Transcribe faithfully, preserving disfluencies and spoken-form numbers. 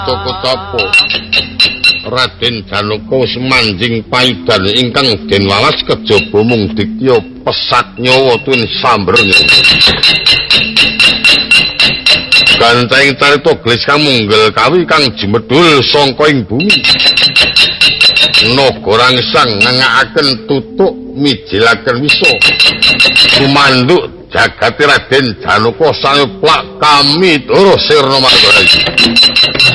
Toko tapo Raden Janaka wis manjing payudan ingkang den lawas kejaba mung dikya pesat nyawa tuwin sambrenya. Ganteng carita glis kang munggel kawi kang jimedhul sangka ing bumi. Nagara ngesang ngangakaken tutuk mijilaken wisa. Sumanduk jagati Raden Janaka sae plak kami Dara Sirna Margara.